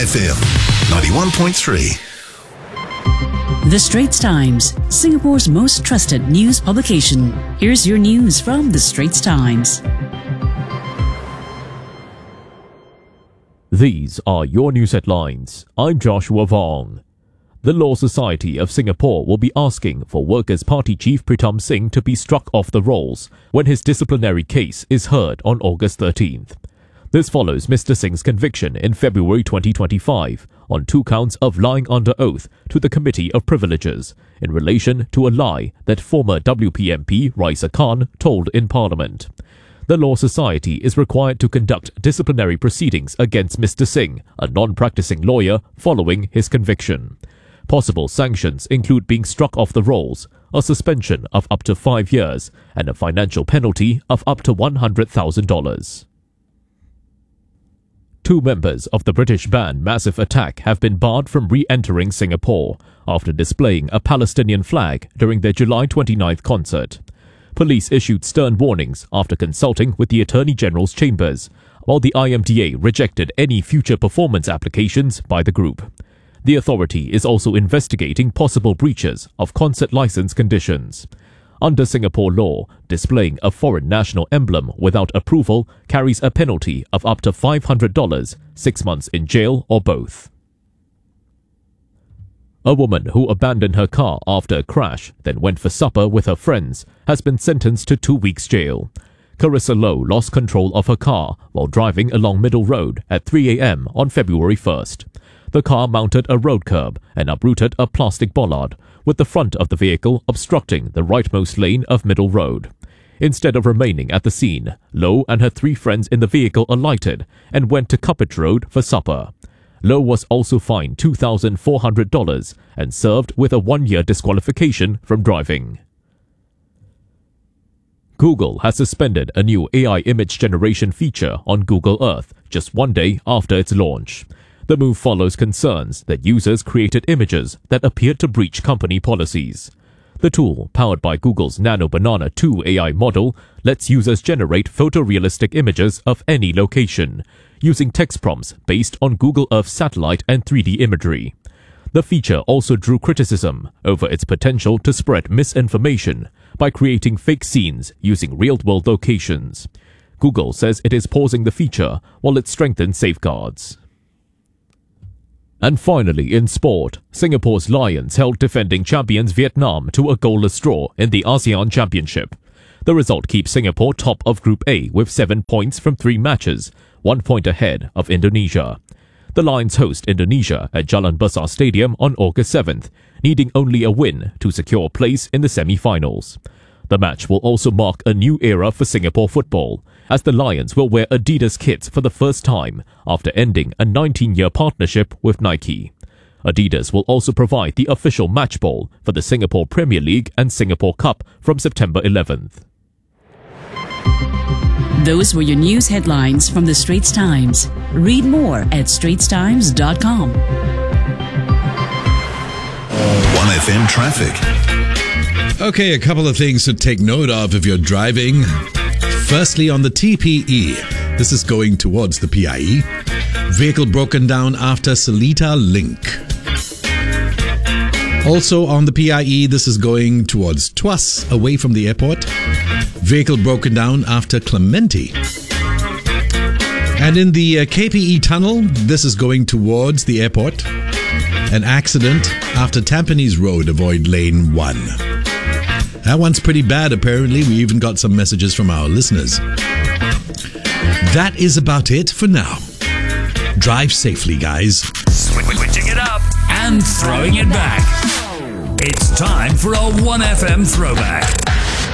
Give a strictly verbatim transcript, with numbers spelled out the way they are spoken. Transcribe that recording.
F M, ninety-one point three. The Straits Times, Singapore's most trusted news publication. Here's your news from The Straits Times. These are your news headlines. I'm Joshua Vong. The Law Society of Singapore will be asking for Workers' Party Chief Pritam Singh to be struck off the rolls when his disciplinary case is heard on August thirteenth. This follows Mister Singh's conviction in February twenty twenty-five on two counts of lying under oath to the Committee of Privileges in relation to a lie that former W P M P Raisa Khan told in Parliament. The Law Society is required to conduct disciplinary proceedings against Mister Singh, a non-practicing lawyer, following his conviction. Possible sanctions include being struck off the rolls, a suspension of up to five years, and a financial penalty of up to one hundred thousand dollars. Two members of the British band Massive Attack have been barred from re-entering Singapore after displaying a Palestinian flag during their July twenty-ninth concert. Police issued stern warnings after consulting with the Attorney General's chambers, while the I M D A rejected any future performance applications by the group. The authority is also investigating possible breaches of concert license conditions. Under Singapore law, displaying a foreign national emblem without approval carries a penalty of up to five hundred dollars, six months in jail, or both. A woman who abandoned her car after a crash, then went for supper with her friends, has been sentenced to two weeks jail. Carissa Lowe lost control of her car while driving along Middle Road at three a m on February first. The car mounted a road curb and uprooted a plastic bollard, with the front of the vehicle obstructing the rightmost lane of Middle Road. Instead of remaining at the scene, Lowe and her three friends in the vehicle alighted and went to Cuppage Road for supper. Lowe was also fined two thousand four hundred dollars and served with a one-year disqualification from driving. Google has suspended a new A I image generation feature on Google Earth just one day after its launch. The move follows concerns that users created images that appeared to breach company policies. The tool, powered by Google's Nano Banana two A I model, lets users generate photorealistic images of any location, using text prompts based on Google Earth satellite and three D imagery. The feature also drew criticism over its potential to spread misinformation by creating fake scenes using real-world locations. Google says it is pausing the feature while it strengthens safeguards. And finally, in sport, Singapore's Lions held defending champions Vietnam to a goalless draw in the ASEAN Championship. The result keeps Singapore top of Group A with seven points from three matches, one point ahead of Indonesia. The Lions host Indonesia at Jalan Besar Stadium on August seventh, needing only a win to secure a place in the semi-finals. The match will also mark a new era for Singapore football, as the Lions will wear Adidas kits for the first time after ending a nineteen-year partnership with Nike. Adidas will also provide the official match ball for the Singapore Premier League and Singapore Cup from September eleventh. Those were your news headlines from The Straits Times. Read more at straits times dot com. one F M traffic. Okay, a couple of things to take note of if you're driving. Firstly, on the T P E, this is going towards the P I E. Vehicle broken down after Seletar Link. Also on the P I E, this is going towards Tuas, away from the airport. Vehicle broken down after Clementi. And in the uh, K P E tunnel, this is going towards the airport. An accident after Tampines Road, avoid lane one. That one's pretty bad, apparently. We even got some messages from our listeners. That is about it for now. Drive safely, guys. Switching it up and throwing it back. It's time for a one F M throwback.